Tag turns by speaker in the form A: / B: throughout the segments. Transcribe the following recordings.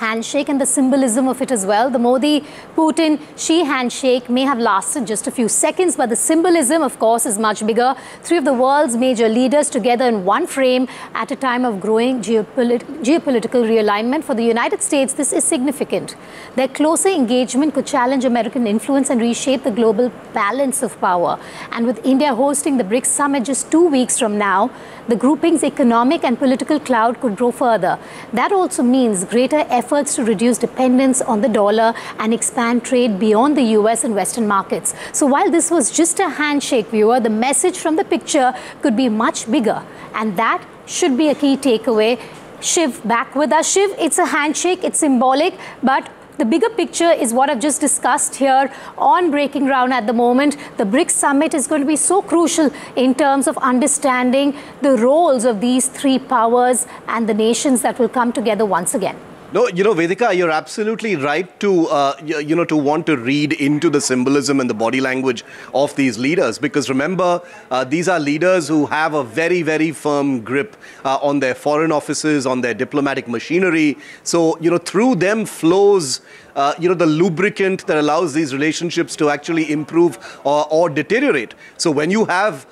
A: handshake and the symbolism of it as well. The Modi-Putin-Xi handshake may have lasted just a few seconds, but the symbolism, of course, is much bigger. Three of the world's major leaders together in one frame at a time of growing geopolitical realignment. For the United States, this is significant. Their closer engagement could challenge American influence and reshape the global balance of power. And with India hosting the BRICS summit just 2 weeks from now, the grouping's economic and political cloud could grow further. That also means greater efforts to reduce dependence on the dollar and expand trade beyond the US and Western markets. So while this was just a handshake, viewer, the message from the picture could be much bigger. And that should be a key takeaway. Shiv back with us. Shiv, it's a handshake, it's symbolic, but the bigger picture is what I've just discussed here on Breaking Ground at the moment. The BRICS summit is going to be so crucial in terms of understanding the roles of these three powers and the nations that will come together once again.
B: No, Vedika, you're absolutely right to, to want to read into the symbolism and the body language of these leaders. Because remember, these are leaders who have a very, very firm grip on their foreign offices, on their diplomatic machinery. So, through them flows the lubricant that allows these relationships to actually improve or deteriorate. So when you have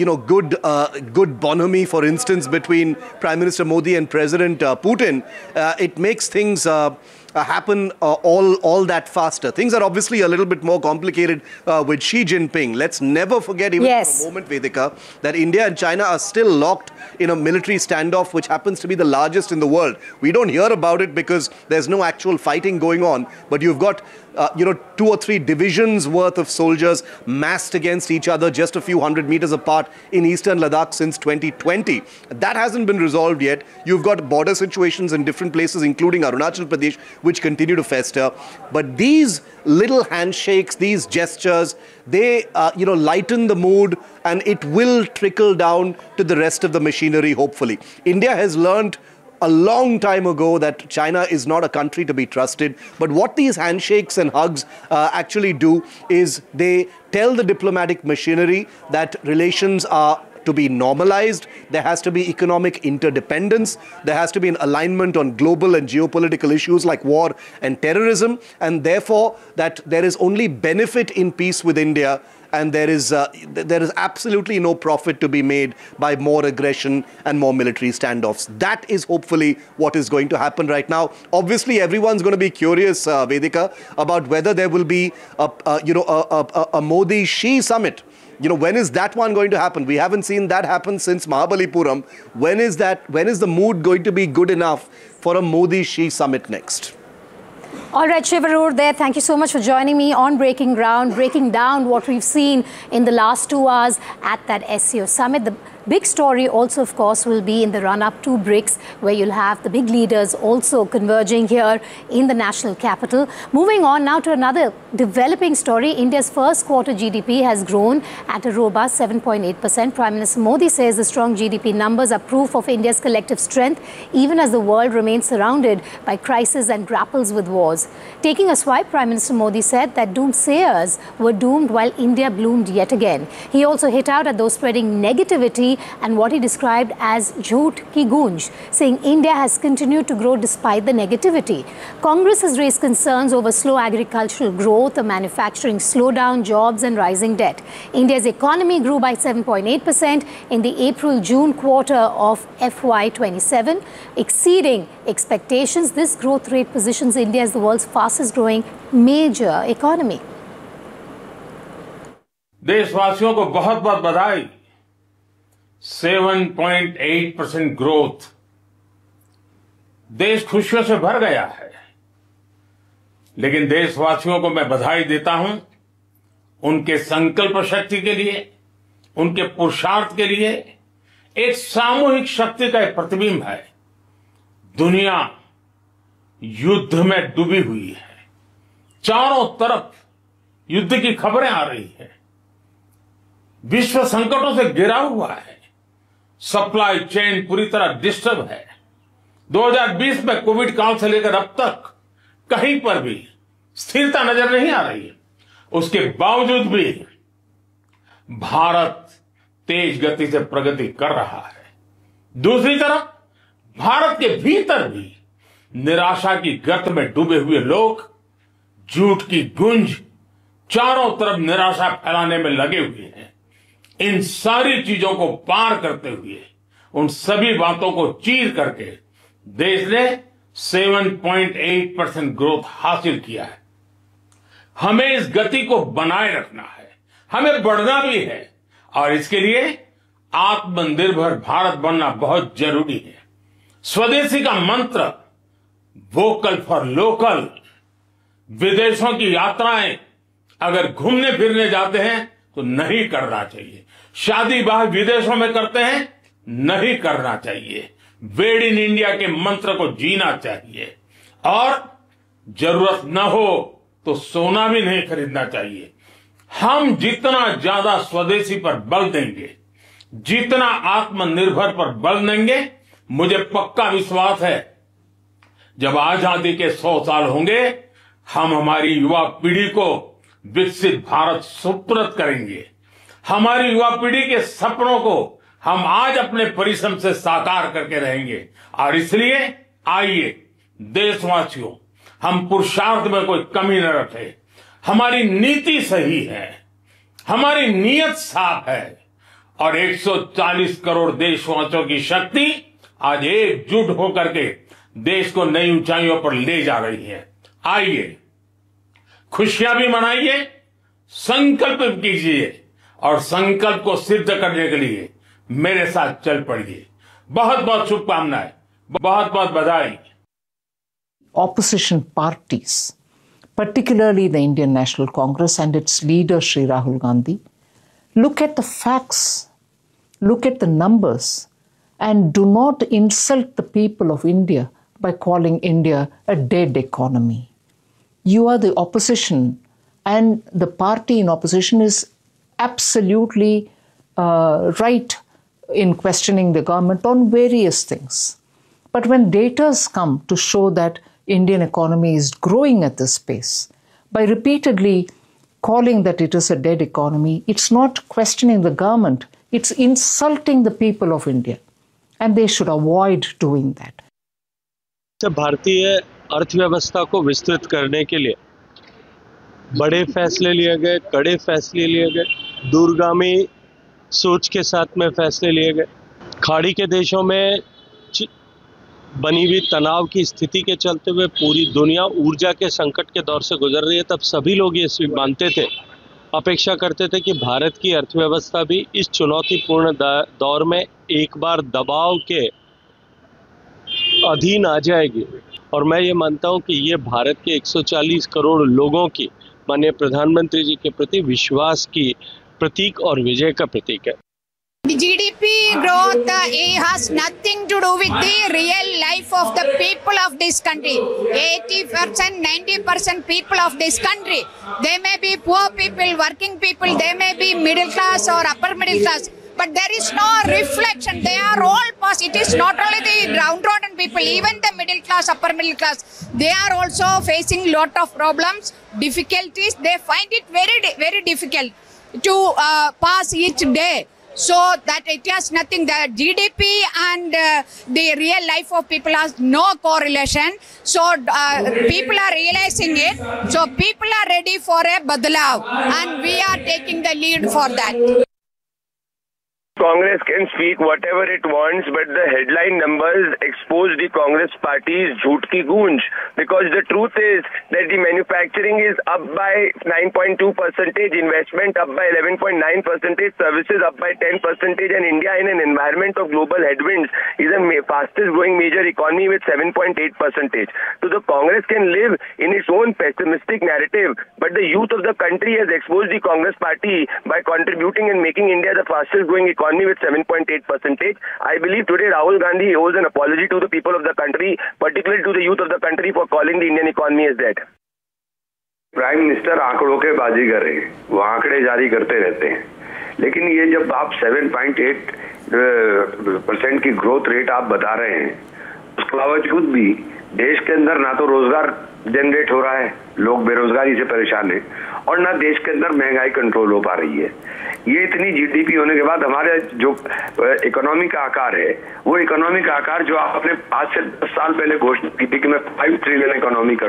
B: good bonhomie, for instance, between Prime Minister Modi and President Putin, it makes things happen all that faster. Things are obviously a little bit more complicated with Xi Jinping. Let's never forget, even for a moment, Vedika, that India and China are still locked in a military standoff, which happens to be the largest in the world. We don't hear about it because there's no actual fighting going on, but you've got 2 or 3 divisions worth of soldiers massed against each other just a few hundred meters apart in eastern Ladakh since 2020. That hasn't been resolved yet. You've got border situations in different places, including Arunachal Pradesh, which continue to fester. But these little handshakes, these gestures, they lighten the mood, and it will trickle down to the rest of the machinery, hopefully. India has learned a long time ago that China is not a country to be trusted. But what these handshakes and hugs actually do is they tell the diplomatic machinery that relations are to be normalized. There has to be economic interdependence. There has to be an alignment on global and geopolitical issues like war and terrorism. And therefore, that there is only benefit in peace with India, and there is absolutely no profit to be made by more aggression and more military standoffs. That is hopefully what is going to happen right now. Obviously, everyone's going to be curious, Vedika, about whether there will be a Modi-Xi summit. When is that one going to happen? We haven't seen that happen since Mahabalipuram. When is the mood going to be good enough for a Modi-Xi summit next?
A: All right, Shiv Arora there. Thank you so much for joining me on Breaking Ground, breaking down what we've seen in the last 2 hours at that SCO summit. The big story also, of course, will be in the run-up to BRICS, where you'll have the big leaders also converging here in the national capital. Moving on now to another developing story. India's first quarter GDP has grown at a robust 7.8%. Prime Minister Modi says the strong GDP numbers are proof of India's collective strength, even as the world remains surrounded by crisis and grapples with wars. Taking a swipe, Prime Minister Modi said that doomsayers were doomed while India bloomed yet again. He also hit out at those spreading negativity and what he described as jhoot ki goonj, saying India has continued to grow despite the negativity. Congress has raised concerns over slow agricultural growth, a manufacturing slowdown, jobs and rising debt. India's economy grew by 7.8% in the April-June quarter of FY27, exceeding expectations. This growth rate positions India as the world's fastest growing major economy.
C: देशवासियों को बहुत बहुत बधाई। 7.8% growth, देश खुशियों से भर गया है। लेकिन देशवासियों को मैं बधाई देता हूं उनके संकल्प शक्ति के लिए, उनके पुरुषार्थ के लिए। एक सामूहिक शक्ति का एक प्रतिबिंब है। दुनिया युद्ध में डूबी हुई है, चारों तरफ युद्ध की खबरें आ रही है, विश्व संकटों से घिरा हुआ है, सप्लाई चेन पूरी तरह डिस्टर्ब है। 2020 में कोविड काल से लेकर अब तक कहीं पर भी स्थिरता नजर नहीं आ रही है। उसके बावजूद भी भारत तेज गति से प्रगति कर रहा है। दूसरी तरफ भारत के भीतर भी निराशा की गर्त में डूबे हुए लोग, झूठ की गूंज, चारों तरफ निराशा फैलाने में लगे हुए हैं। इन सारी चीजों को पार करते हुए, उन सभी बातों को चीर करके देश ने 7.8% ग्रोथ हासिल किया है। हमें इस गति को बनाए रखना है, हमें बढ़ना भी है, और इसके लिए आत्मनिर्भर भारत बनना बहुत जरूरी है। स्वदेशी का मंत्र, वोकल फॉर लोकल, विदेशों की यात्राएं अगर घूमने फिरने जाते हैं तो नहीं करना चाहिए। शादी ब्याह विदेशों में करते हैं, नहीं करना चाहिए। मेड इन इंडिया के मंत्र को जीना चाहिए, और जरूरत न हो तो सोना भी नहीं खरीदना चाहिए। हम जितना ज्यादा स्वदेशी पर बल देंगे, जितना आत्मनिर्भर पर बल देंगे, मुझे पक्का विश्वास है जब आजादी के 100 साल होंगे, हम हमारी युवा पीढ़ी को विकसित भारत सुपुर्द करेंगे। हमारी युवा पीढ़ी के सपनों को हम आज अपने परिश्रम से साकार करके रहेंगे। और इसलिए आइए देशवासियों, हम पुरुषार्थ में कोई कमी न रखें। हमारी नीति सही है, हमारी नीयत साफ है, और 140 करोड़ देशवासियों की शक्ति आज एकजुट होकर के देश को नई ऊंचाइयों पर ले जा रही है। आइए खुशियां भी मनाइए, संकल्प कीजिए, और संकल्प को सिद्ध करने के लिए मेरे साथ चल पड़िए। बहुत बहुत शुभकामनाएं, बहुत बहुत बधाई।
D: Opposition parties, particularly the Indian National Congress and its leader Sri Rahul Gandhi, look at the facts, look at the numbers, and do not insult the people of India by calling India a dead economy. You are the opposition, and the party in opposition is absolutely right in questioning the government on various things. But when data come to show that Indian economy is growing at this pace, by repeatedly calling that it is a dead economy, it's not questioning the government, it's insulting the people of India, and they should avoid doing that.
E: भारतीय अर्थव्यवस्था को विस्तृत करने के लिए बड़े फैसले लिए गए, कड़े फैसले लिए गए, दूरगामी सोच के साथ में फैसले लिए गए। खाड़ी के देशों में बनी हुई तनाव की स्थिति के चलते हुए पूरी दुनिया ऊर्जा के संकट के दौर से गुजर रही है। तब सभी लोग ये मानते थे, अपेक्षा करते थे कि भारत की अर्थव्यवस्था भी इस चुनौतीपूर्ण दौर में एक बार दबाव के अधीन आ जाएगी। और मैं ये मानता हूँ कि ये भारत के 140 करोड़ लोगों की माननीय प्रधानमंत्री जी के प्रति विश्वास की प्रतीक और विजय का प्रतीक है।
F: The GDP growth has nothing to do with the real life of the people of this country. 80%, 90% people of this country, they may be poor people, working people, they may be middle class or upper middle class, but there is no reflection. They are all past. It is not only the downtrodden people, even the middle class, upper middle class, they are also facing lot of problems, difficulties. They find it very difficult to pass each day. So that it has nothing, the GDP and the real life of people has no correlation. So people are realizing it. So people are ready for a badlav, and we are taking the lead for that.
G: Congress can speak whatever it wants, but the headline numbers expose the Congress party's jhoot ki goonj. Because the truth is that the manufacturing is up by 9.2%, investment up by 11.9%, services up by 10%, and India in an environment of global headwinds is the fastest growing major economy with 7.8%. So the Congress can live in its own pessimistic narrative, but the youth of the country has exposed the Congress party by contributing and making India the fastest growing economy with 7.8%. I believe today Rahul Gandhi owes an apology to the people of the country, particularly to the youth of the country, for calling the Indian economy as dead.
H: Prime minister आंकड़ों के बाजीगर हैं, वो आंकड़े जारी करते रहते हैं, लेकिन ये जब आप 7.8% की ग्रोथ रेट आप बता रहे हैं, उसके बावजूद भी देश के अंदर ना तो रोजगार जनरेट हो रहा है, लोग बेरोजगारी से परेशान हैं, और ना देश के अंदर महंगाई कंट्रोल हो पा रही है। ये इतनी जीडीपी होने के बाद हमारे जो इकोनॉमी का आकार है, वो इकोनॉमी का आकार जो आपने आज से 10 साल पहले घोषणा की थी कि मैं 5 ट्रिलियन इकोनॉमी